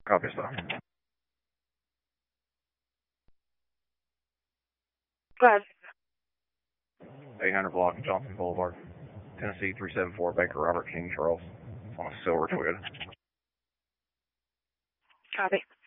Copy, sir. Go ahead. 800 block Johnson Boulevard, Tennessee 374, Baker Robert King Charles, on a silver Toyota. Copy.